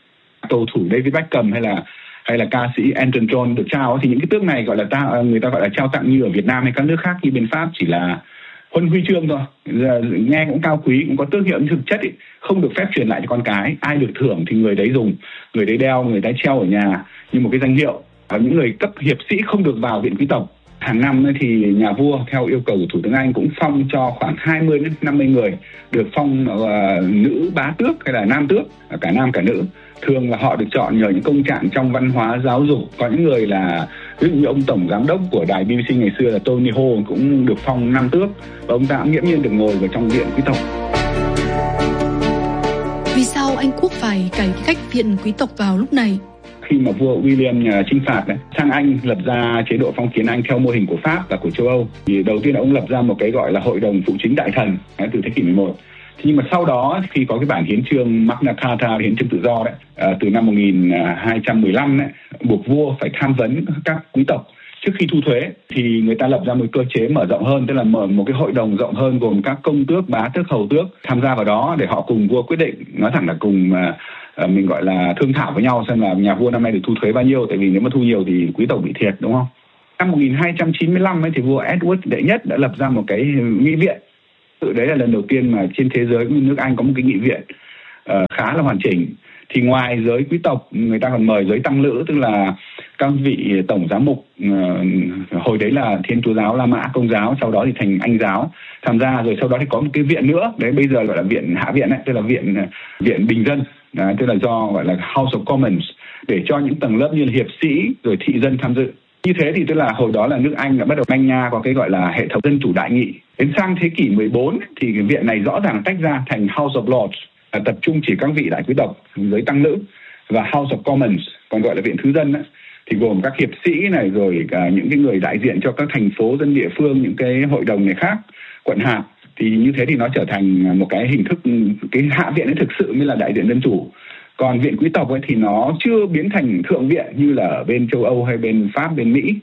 cầu thủ David Beckham hay là hay là ca sĩ Elton John được trao, thì những cái tước này gọi là ta người ta gọi là trao tặng như ở Việt Nam hay các nước khác như bên Pháp chỉ là huân huy chương thôi, nghe cũng cao quý, cũng có tước hiệu, nhưng thực chất ý, không được phép truyền lại cho con cái. Ai được thưởng thì người đấy dùng, người đấy đeo, người đấy treo ở nhà như một cái danh hiệu. Và những người cấp hiệp sĩ không được vào viện quý tộc. Hàng năm thì nhà vua theo yêu cầu của Thủ tướng Anh cũng phong cho khoảng hai mươi đến năm mươi người được phong uh, nữ bá tước hay là nam tước, cả nam cả nữ. Thường là họ được chọn nhờ những công trạng trong văn hóa giáo dục. Có những người là ví dụ như ông tổng giám đốc của đài B B C ngày xưa là Tony Hall cũng được phong nam tước, và ông ta cũng nghiễm nhiên được ngồi vào trong viện quý tộc. Vì sao Anh quốc phải cải cách viện quý tộc vào lúc này? Khi mà vua William nhà chinh phạt này, sang Anh lập ra chế độ phong kiến Anh theo mô hình của Pháp và của châu Âu, thì đầu tiên ông lập ra một cái gọi là hội đồng phụ chính đại thần từ thế kỷ mười một. Thế nhưng mà sau đó khi có cái bản hiến chương Magna Carta, hiến chương tự do đấy, từ năm một nghìn hai trăm mười lăm đấy, buộc vua phải tham vấn các quý tộc trước khi thu thuế, thì người ta lập ra một cơ chế mở rộng hơn, tức là mở một cái hội đồng rộng hơn gồm các công tước, bá tước, hầu tước tham gia vào đó để họ cùng vua quyết định, nói thẳng là cùng uh, mình gọi là thương thảo với nhau xem là nhà vua năm nay được thu thuế bao nhiêu, tại vì nếu mà thu nhiều thì quý tộc bị thiệt, đúng không? Năm một nghìn hai trăm chín mươi lăm ấy, thì vua Edward đệ nhất đã lập ra một cái nghị viện. Tự đấy là lần đầu tiên mà trên thế giới cũng như nước Anh có một cái nghị viện uh, khá là hoàn chỉnh. Thì ngoài giới quý tộc, người ta còn mời giới tăng lữ, tức là các vị tổng giám mục, uh, hồi đấy là Thiên Chúa giáo, La Mã, Công giáo, sau đó thì thành Anh giáo tham gia, rồi sau đó thì có một cái viện nữa, đấy bây giờ gọi là viện hạ viện ấy, tức là viện viện bình dân, đấy, tức là do gọi là House of Commons, để cho những tầng lớp như là hiệp sĩ rồi thị dân tham dự. Như thế thì tức là hồi đó là nước Anh đã bắt đầu manh nha có cái gọi là hệ thống dân chủ đại nghị. Đến sang thế kỷ mười bốn thì cái viện này rõ ràng tách ra thành House of Lords, tập trung chỉ các vị đại quý tộc, giới tăng lữ, và House of Commons, còn gọi là viện thứ dân ấy, thì gồm các hiệp sĩ này, rồi cả những cái người đại diện cho các thành phố, dân địa phương, những cái hội đồng này khác, quận hạt. Thì như thế thì nó trở thành một cái hình thức, cái hạ viện ấy thực sự mới là đại diện dân chủ. Còn viện quý tộc ấy thì nó chưa biến thành thượng viện như là ở bên châu Âu hay bên Pháp, bên Mỹ.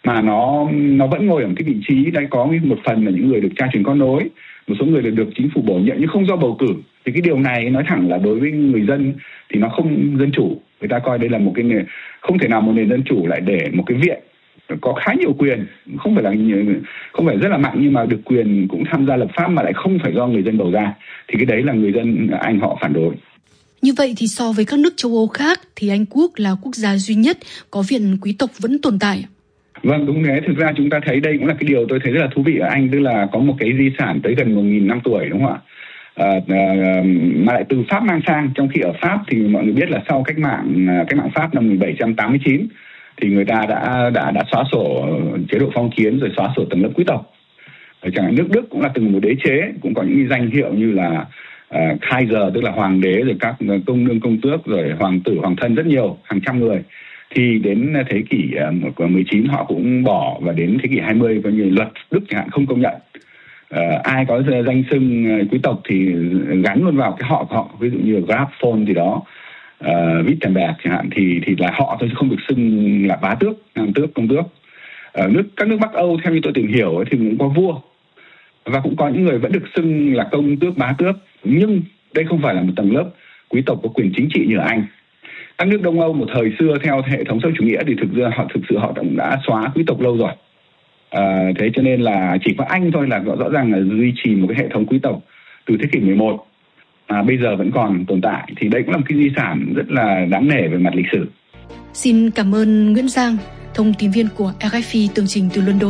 mà nó nó vẫn ngồi ở cái vị trí đấy, có một phần là những người được cha truyền con nối, một số người được, được chính phủ bổ nhiệm nhưng không do bầu cử. Thì cái điều này nói thẳng là đối với người dân thì nó không dân chủ. Người ta coi đây là một cái nền, không thể nào một nền dân chủ lại để một cái viện có khá nhiều quyền, không phải là không phải rất là mạnh nhưng mà được quyền cũng tham gia lập pháp mà lại không phải do người dân bầu ra. Thì cái đấy là người dân Anh họ phản đối. Như vậy thì so với các nước châu Âu khác thì Anh Quốc là quốc gia duy nhất có viện quý tộc vẫn tồn tại. Vâng, đúng thế. Thực ra chúng ta thấy đây cũng là cái điều tôi thấy rất là thú vị ở Anh, tức là có một cái di sản tới gần một nghìn năm tuổi, đúng không ạ? À, à, mà lại từ Pháp mang sang, trong khi ở Pháp thì mọi người biết là sau cách mạng cách mạng Pháp năm một nghìn bảy trăm tám mươi chín thì người ta đã đã đã xóa sổ chế độ phong kiến rồi xóa sổ tầng lớp quý tộc. Ở chẳng hạn nước Đức cũng là từng một đế chế, cũng có những danh hiệu như là uh, Kaiser tức là hoàng đế, rồi các công nương công tước, rồi hoàng tử hoàng thân rất nhiều, hàng trăm người. Thì đến thế kỷ mười chín họ cũng bỏ, và đến thế kỷ hai mươi coi như luật Đức chẳng hạn không công nhận. Uh, ai có danh xưng quý tộc thì gắn luôn vào cái họ của họ, ví dụ như Graf von gì đó, uh, Wittenberg chẳng hạn, thì thì là họ thôi chứ không được xưng là bá tước, nam tước, công tước. Ở nước các nước Bắc Âu theo như tôi tìm hiểu thì cũng có vua và cũng có những người vẫn được xưng là công tước, bá tước, nhưng đây không phải là một tầng lớp quý tộc có quyền chính trị như ở Anh. Các nước Đông Âu một thời xưa theo hệ thống xã hội chủ nghĩa thì thực ra họ thực sự họ cũng đã xóa quý tộc lâu rồi. À, thế cho nên là chỉ có Anh thôi là rõ ràng là duy trì một cái hệ thống quý tộc từ thế kỷ mười một mà bây giờ vẫn còn tồn tại. Thì đây cũng là một cái di sản rất là đáng nể về mặt lịch sử. Xin cảm ơn Nguyễn Giang, thông tin viên của rờ ép i tường trình từ London.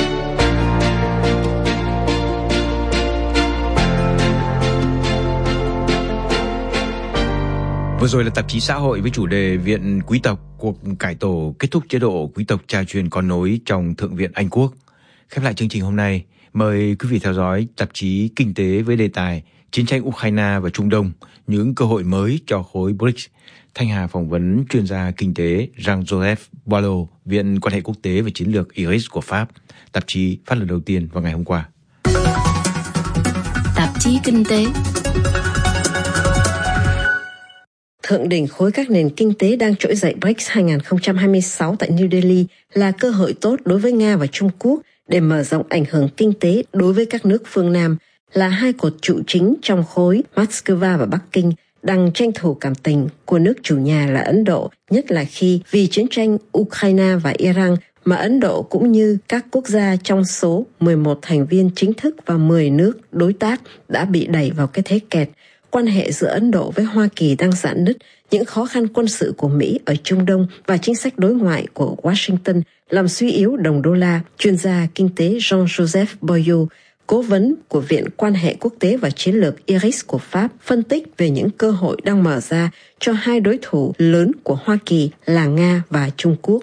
Vừa rồi là tạp chí xã hội với chủ đề Viện Quý tộc, cuộc cải tổ kết thúc chế độ quý tộc cha truyền con nối trong Thượng viện Anh Quốc. Khép lại chương trình hôm nay, mời quý vị theo dõi tạp chí Kinh tế với đề tài Chiến tranh Ukraine và Trung Đông, những cơ hội mới cho khối bê rê i xê. Thanh Hà phỏng vấn chuyên gia kinh tế Jean-Joseph Boileau, Viện Quan hệ Quốc tế và Chiến lược I R I S của Pháp. Tạp chí phát lần đầu tiên vào ngày hôm qua. Tạp chí Kinh tế. Thượng đỉnh khối các nền kinh tế đang trỗi dậy bê rê i xê hai không hai sáu tại New Delhi là cơ hội tốt đối với Nga và Trung Quốc để mở rộng ảnh hưởng kinh tế đối với các nước phương Nam, là hai cột trụ chính trong khối. Moscow và Bắc Kinh đang tranh thủ cảm tình của nước chủ nhà là Ấn Độ, nhất là khi vì chiến tranh Ukraine và Iran mà Ấn Độ cũng như các quốc gia trong số mười một thành viên chính thức và mười nước đối tác đã bị đẩy vào cái thế kẹt. Quan hệ giữa Ấn Độ với Hoa Kỳ đang rạn nứt, những khó khăn quân sự của Mỹ ở Trung Đông và chính sách đối ngoại của Washington làm suy yếu đồng đô la. Chuyên gia kinh tế Jean-Joseph Boileau, cố vấn của Viện Quan hệ Quốc tế và Chiến lược I R I S của Pháp, phân tích về những cơ hội đang mở ra cho hai đối thủ lớn của Hoa Kỳ là Nga và Trung Quốc.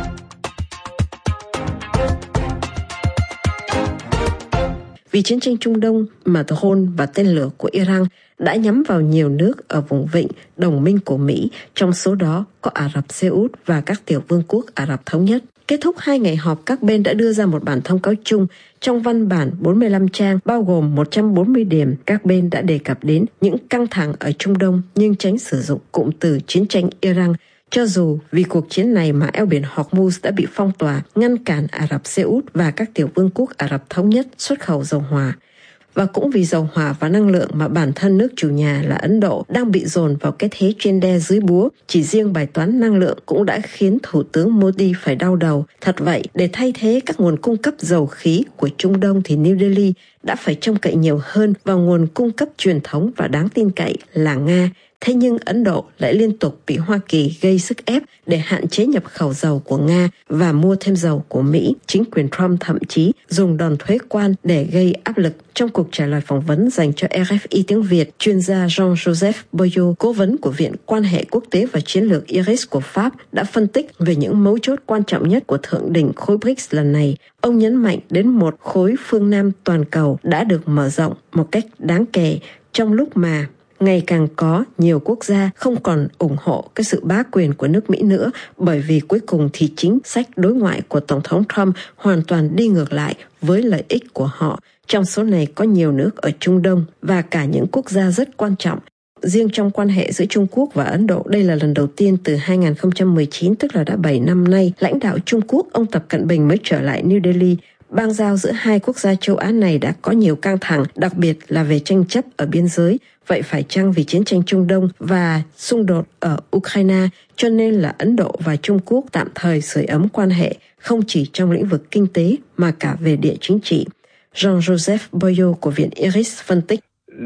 Vì chiến tranh Trung Đông mà drone và tên lửa của Iran đã nhắm vào nhiều nước ở vùng vịnh đồng minh của Mỹ, trong số đó có Ả Rập Xê Út và các tiểu vương quốc Ả Rập Thống Nhất. Kết thúc hai ngày họp, các bên đã đưa ra một bản thông cáo chung. Trong văn bản bốn mươi lăm trang, bao gồm một trăm bốn mươi điểm, các bên đã đề cập đến những căng thẳng ở Trung Đông nhưng tránh sử dụng cụm từ chiến tranh Iran, cho dù vì cuộc chiến này mà eo biển Hormuz đã bị phong tỏa, ngăn cản Ả Rập Xê Út và các tiểu vương quốc Ả Rập Thống Nhất xuất khẩu dầu hỏa. Và cũng vì dầu hỏa và năng lượng mà bản thân nước chủ nhà là Ấn Độ đang bị dồn vào cái thế trên đe dưới búa. Chỉ riêng bài toán năng lượng cũng đã khiến Thủ tướng Modi phải đau đầu. Thật vậy, để thay thế các nguồn cung cấp dầu khí của Trung Đông thì New Delhi đã phải trông cậy nhiều hơn vào nguồn cung cấp truyền thống và đáng tin cậy là Nga. Thế nhưng Ấn Độ lại liên tục bị Hoa Kỳ gây sức ép để hạn chế nhập khẩu dầu của Nga và mua thêm dầu của Mỹ. Chính quyền Trump thậm chí dùng đòn thuế quan để gây áp lực. Trong cuộc trả lời phỏng vấn dành cho rờ ép i tiếng Việt, chuyên gia Jean-Joseph Boileau, cố vấn của Viện Quan hệ Quốc tế và Chiến lược I R I S của Pháp, đã phân tích về những mấu chốt quan trọng nhất của thượng đỉnh khối bê rê i xê lần này. Ông nhấn mạnh đến một khối phương Nam toàn cầu đã được mở rộng một cách đáng kể trong lúc mà ngày càng có nhiều quốc gia không còn ủng hộ cái sự bá quyền của nước Mỹ nữa, bởi vì cuối cùng thì chính sách đối ngoại của Tổng thống Trump hoàn toàn đi ngược lại với lợi ích của họ. Trong số này có nhiều nước ở Trung Đông và cả những quốc gia rất quan trọng riêng trong quan hệ giữa Trung Quốc và Ấn Độ, đây là lần đầu tiên từ hai không một chín, tức là đã bảy năm nay, lãnh đạo Trung Quốc, ông Tập Cận Bình mới trở lại New Delhi. Bang giao giữa hai quốc gia châu Á này đã có nhiều căng thẳng, đặc biệt là về tranh chấp ở biên giới. Vậy phải chăng vì chiến tranh Trung Đông và xung đột ở Ukraine cho nên là Ấn Độ và Trung Quốc tạm thời sưởi ấm quan hệ, không chỉ trong lĩnh vực kinh tế mà cả về địa chính trị? Jean-Joseph Boyo của Viện Iris phân tích.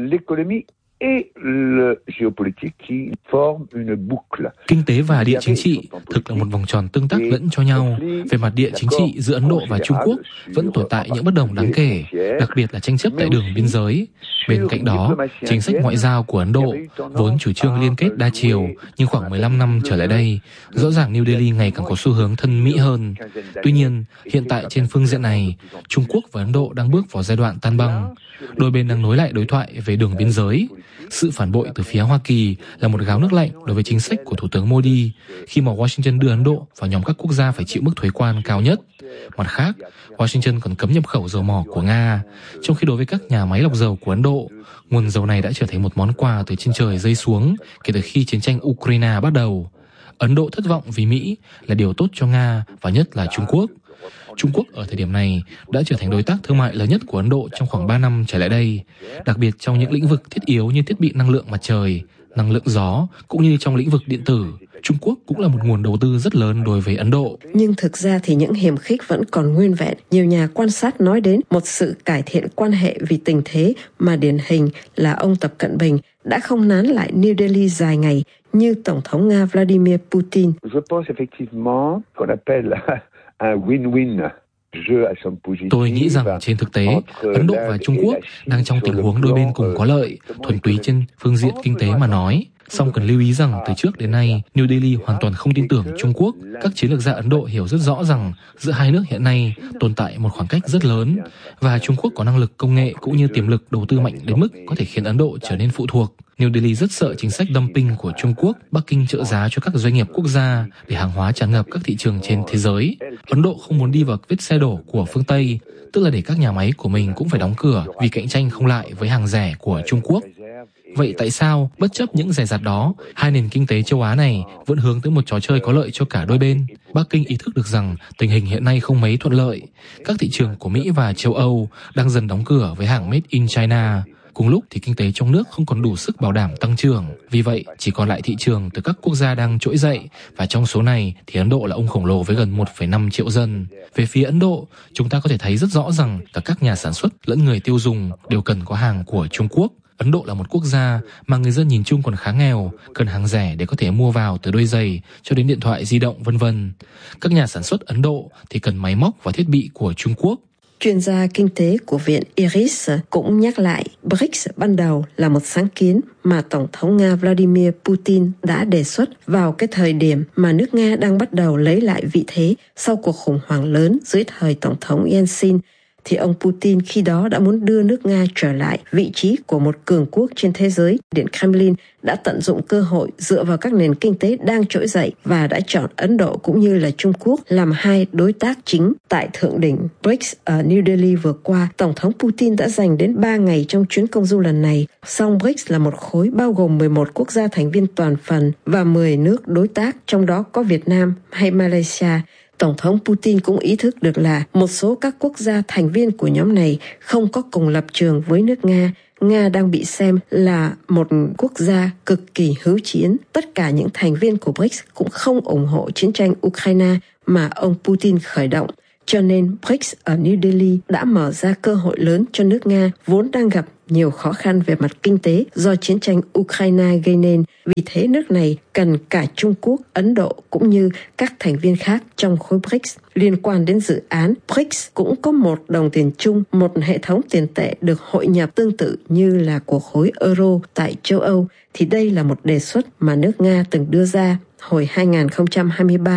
Kinh tế và địa chính trị thực là một vòng tròn tương tác lẫn cho nhau. Về mặt địa chính trị, giữa Ấn Độ và Trung Quốc vẫn tồn tại những bất đồng đáng kể, đặc biệt là tranh chấp tại đường biên giới. Bên cạnh đó, chính sách ngoại giao của Ấn Độ vốn chủ trương liên kết đa chiều, nhưng khoảng mười lăm năm trở lại đây, rõ ràng New Delhi ngày càng có xu hướng thân Mỹ hơn. Tuy nhiên, hiện tại trên phương diện này, Trung Quốc và Ấn Độ đang bước vào giai đoạn tan băng. Đôi bên đang nối lại đối thoại về đường biên giới. Sự phản bội từ phía Hoa Kỳ là một gáo nước lạnh đối với chính sách của Thủ tướng Modi khi mà Washington đưa Ấn Độ vào nhóm các quốc gia phải chịu mức thuế quan cao nhất. Mặt khác, Washington còn cấm nhập khẩu dầu mỏ của Nga, trong khi đối với các nhà máy lọc dầu của Ấn Độ, nguồn dầu này đã trở thành một món quà từ trên trời rơi xuống kể từ khi chiến tranh Ukraine bắt đầu. Ấn Độ thất vọng vì Mỹ là điều tốt cho Nga và nhất là Trung Quốc. Trung Quốc ở thời điểm này đã trở thành đối tác thương mại lớn nhất của Ấn Độ trong khoảng ba năm trở lại đây, đặc biệt trong những lĩnh vực thiết yếu như thiết bị năng lượng mặt trời, năng lượng gió, cũng như trong lĩnh vực điện tử. Trung Quốc cũng là một nguồn đầu tư rất lớn đối với Ấn Độ. Nhưng thực ra thì những hiềm khích vẫn còn nguyên vẹn. Nhiều nhà quan sát nói đến một sự cải thiện quan hệ vì tình thế mà điển hình là ông Tập Cận Bình đã không nán lại New Delhi dài ngày như Tổng thống Nga Vladimir Putin. Tôi nghĩ rằng trên thực tế, Ấn Độ và Trung Quốc đang trong tình huống đôi bên cùng có lợi, thuần túy trên phương diện kinh tế mà nói. Song cần lưu ý rằng từ trước đến nay, New Delhi hoàn toàn không tin tưởng Trung Quốc. Các chiến lược gia Ấn Độ hiểu rất rõ rằng giữa hai nước hiện nay tồn tại một khoảng cách rất lớn và Trung Quốc có năng lực công nghệ cũng như tiềm lực đầu tư mạnh đến mức có thể khiến Ấn Độ trở nên phụ thuộc. New Delhi rất sợ chính sách dumping của Trung Quốc, Bắc Kinh trợ giá cho các doanh nghiệp quốc gia để hàng hóa tràn ngập các thị trường trên thế giới. Ấn Độ không muốn đi vào vết xe đổ của phương Tây, tức là để các nhà máy của mình cũng phải đóng cửa vì cạnh tranh không lại với hàng rẻ của Trung Quốc. Vậy tại sao, bất chấp những dè dặt đó, hai nền kinh tế châu Á này vẫn hướng tới một trò chơi có lợi cho cả đôi bên? Bắc Kinh ý thức được rằng tình hình hiện nay không mấy thuận lợi. Các thị trường của Mỹ và châu Âu đang dần đóng cửa với hàng Made in China. Cùng lúc thì kinh tế trong nước không còn đủ sức bảo đảm tăng trưởng. Vì vậy, chỉ còn lại thị trường từ các quốc gia đang trỗi dậy, và trong số này thì Ấn Độ là ông khổng lồ với gần một phẩy năm triệu dân. Về phía Ấn Độ, chúng ta có thể thấy rất rõ rằng cả các nhà sản xuất lẫn người tiêu dùng đều cần có hàng của Trung Quốc. Ấn Độ là một quốc gia mà người dân nhìn chung còn khá nghèo, cần hàng rẻ để có thể mua vào từ đôi giày cho đến điện thoại di động vân vân. Các nhà sản xuất Ấn Độ thì cần máy móc và thiết bị của Trung Quốc. Chuyên gia kinh tế của Viện Iris cũng nhắc lại bê rê i xê ban đầu là một sáng kiến mà Tổng thống Nga Vladimir Putin đã đề xuất vào cái thời điểm mà nước Nga đang bắt đầu lấy lại vị thế sau cuộc khủng hoảng lớn dưới thời Tổng thống Yeltsin. Thì ông Putin khi đó đã muốn đưa nước Nga trở lại vị trí của một cường quốc trên thế giới. Điện Kremlin đã tận dụng cơ hội dựa vào các nền kinh tế đang trỗi dậy và đã chọn Ấn Độ cũng như là Trung Quốc làm hai đối tác chính. Tại thượng đỉnh bê rê i xê ở New Delhi vừa qua, Tổng thống Putin đã dành đến ba ngày trong chuyến công du lần này. Song bê rê i xê là một khối bao gồm mười một quốc gia thành viên toàn phần và mười nước đối tác, trong đó có Việt Nam hay Malaysia. Tổng thống Putin cũng ý thức được là một số các quốc gia thành viên của nhóm này không có cùng lập trường với nước Nga. Nga đang bị xem là một quốc gia cực kỳ hữu chiến. Tất cả những thành viên của bê rê i xê cũng không ủng hộ chiến tranh Ukraine mà ông Putin khởi động. Cho nên bê rê i xê ở New Delhi đã mở ra cơ hội lớn cho nước Nga vốn đang gặp nhiều khó khăn về mặt kinh tế do chiến tranh Ukraine gây nên. Vì thế nước này cần cả Trung Quốc, Ấn Độ cũng như các thành viên khác trong khối bê rê i xê. Liên quan đến dự án, bê rê i xê cũng có một đồng tiền chung, một hệ thống tiền tệ được hội nhập tương tự như là của khối Euro tại châu Âu. Thì đây là một đề xuất mà nước Nga từng đưa ra hồi hai không hai ba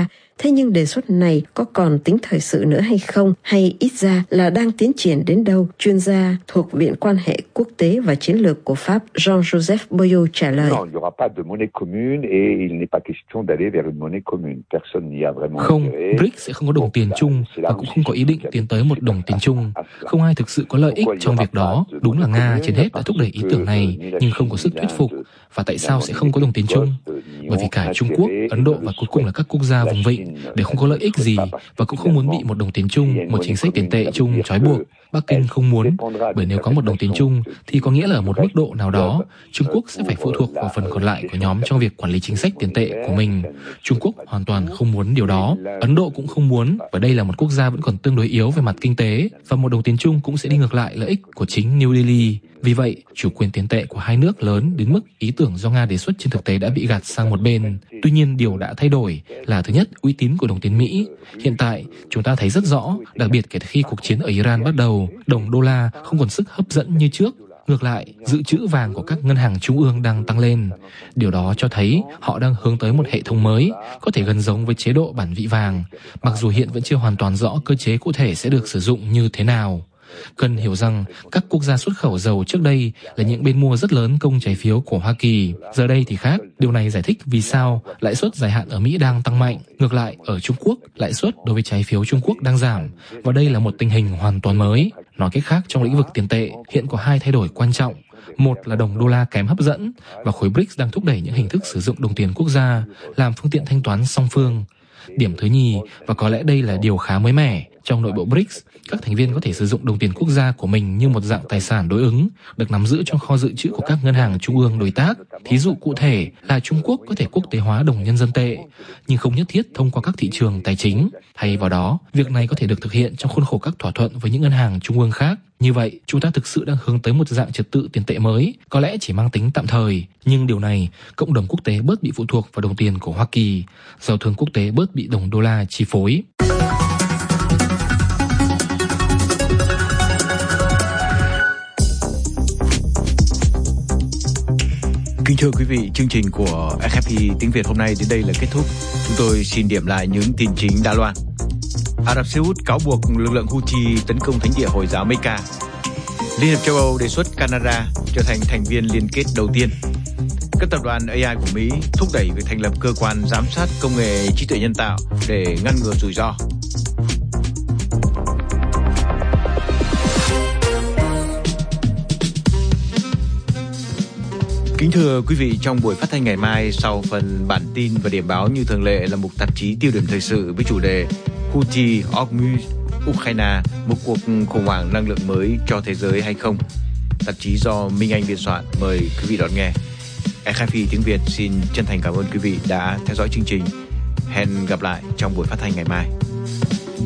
Thế nhưng đề xuất này có còn tính thời sự nữa hay không, hay ít ra là đang tiến triển đến đâu? Chuyên gia thuộc Viện Quan hệ Quốc tế và Chiến lược của Pháp Jean-Joseph Boyot trả lời. Không, bê rê i xê sẽ không có đồng tiền chung và cũng không có ý định tiến tới một đồng tiền chung. Không ai thực sự có lợi ích trong việc đó. Đúng là Nga trên hết đã thúc đẩy ý tưởng này nhưng không có sức thuyết phục. Và tại sao sẽ không có đồng tiền chung? Bởi vì cả Trung Quốc, Ấn Độ và cuối cùng là các quốc gia vùng vịnh đều không có lợi ích gì và cũng không muốn bị một đồng tiền chung, một chính sách tiền tệ chung trói buộc. Bắc Kinh không muốn, bởi nếu có một đồng tiền chung thì có nghĩa là ở một mức độ nào đó, Trung Quốc sẽ phải phụ thuộc vào phần còn lại của nhóm trong việc quản lý chính sách tiền tệ của mình. Trung Quốc hoàn toàn không muốn điều đó. Ấn Độ cũng không muốn, và đây là một quốc gia vẫn còn tương đối yếu về mặt kinh tế, và một đồng tiền chung cũng sẽ đi ngược lại lợi ích của chính New Delhi. Vì vậy, chủ quyền tiền tệ của hai nước lớn đến mức ý tưởng do Nga đề xuất trên thực tế đã bị gạt sang một bên. Tuy nhiên, điều đã thay đổi là thứ nhất, uy tín của đồng tiền Mỹ. Hiện tại, chúng ta thấy rất rõ, đặc biệt kể từ khi cuộc chiến ở Iran bắt đầu, đồng đô la không còn sức hấp dẫn như trước. Ngược lại, dự trữ vàng của các ngân hàng trung ương đang tăng lên. Điều đó cho thấy họ đang hướng tới một hệ thống mới, có thể gần giống với chế độ bản vị vàng, mặc dù hiện vẫn chưa hoàn toàn rõ cơ chế cụ thể sẽ được sử dụng như thế nào. Cần hiểu rằng các quốc gia xuất khẩu dầu trước đây là những bên mua rất lớn công trái phiếu của Hoa Kỳ. Giờ đây thì khác. Điều này giải thích vì sao lãi suất dài hạn ở Mỹ đang tăng mạnh. Ngược lại, ở Trung Quốc, lãi suất đối với trái phiếu Trung Quốc đang giảm. Và đây là một tình hình hoàn toàn mới. Nói cách khác, trong lĩnh vực tiền tệ, hiện có hai thay đổi quan trọng. Một là đồng đô la kém hấp dẫn, và khối bê rê i xê đang thúc đẩy những hình thức sử dụng đồng tiền quốc gia làm phương tiện thanh toán song phương. Điểm thứ nhì, và có lẽ đây là điều khá mới mẻ, trong nội bộ bê rê i xê, các thành viên có thể sử dụng đồng tiền quốc gia của mình như một dạng tài sản đối ứng, được nắm giữ trong kho dự trữ của các ngân hàng trung ương đối tác. Thí dụ cụ thể là Trung Quốc có thể quốc tế hóa đồng nhân dân tệ, nhưng không nhất thiết thông qua các thị trường tài chính. Thay vào đó, việc này có thể được thực hiện trong khuôn khổ các thỏa thuận với những ngân hàng trung ương khác. Như vậy, chúng ta thực sự đang hướng tới một dạng trật tự tiền tệ mới, có lẽ chỉ mang tính tạm thời. Nhưng điều này, cộng đồng quốc tế bớt bị phụ thuộc vào đồng tiền của Hoa Kỳ, giao thương quốc tế bớt bị đồng đô la chi phối. Kính thưa quý vị, chương trình của rờ ép pê tiếng Việt hôm nay đến đây là kết thúc. Chúng tôi xin điểm lại những tin chính đã loan. Ả Rập Xê Út cáo buộc lực lượng Houthi tấn công thánh địa Hồi giáo Mecca. Liên hiệp châu Âu đề xuất Canada trở thành thành viên liên kết đầu tiên. Các tập đoàn a i của Mỹ thúc đẩy việc thành lập cơ quan giám sát công nghệ trí tuệ nhân tạo để ngăn ngừa rủi ro. Kính thưa quý vị, trong buổi phát thanh ngày mai, sau phần bản tin và điểm báo như thường lệ là mục tạp chí tiêu điểm thời sự với chủ đề Houthi Hormuz, Ukraine, một cuộc khủng hoảng năng lượng mới cho thế giới hay không? Tạp chí do Minh Anh biên soạn. Mời quý vị đón nghe. rờ ép pê tiếng Việt xin chân thành cảm ơn quý vị đã theo dõi chương trình. Hẹn gặp lại trong buổi phát thanh ngày mai.